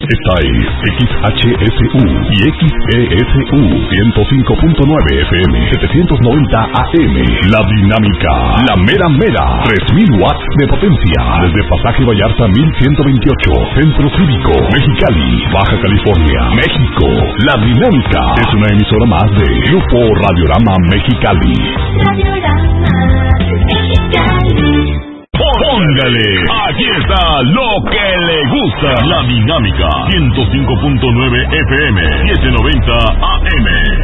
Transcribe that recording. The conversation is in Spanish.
Esta es XHSU y XESU 105.9 FM, 790 AM. La Dinámica, la mera mera, 3000 watts de potencia. Desde Pasaje Vallarta 1128, Centro Cívico, Mexicali, Baja California, México. La Dinámica es una emisora más de Grupo Radiorama Mexicali. Radiorama Mexicali. Póngale, aquí está lo que le gusta. La Dinámica 105.9 FM, 790 AM.